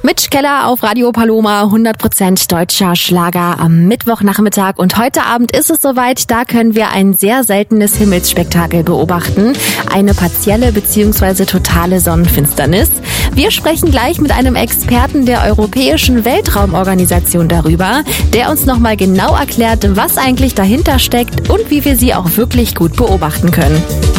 Mitch Keller auf Radio Paloma, 100% deutscher Schlager am Mittwochnachmittag. Und heute Abend ist es soweit, da können wir ein sehr seltenes Himmelsspektakel beobachten. Eine partielle bzw. totale Sonnenfinsternis. Wir sprechen gleich mit einem Experten der Europäischen Weltraumorganisation darüber, der uns nochmal genau erklärt, was eigentlich dahinter steckt und wie wir sie auch wirklich gut beobachten können.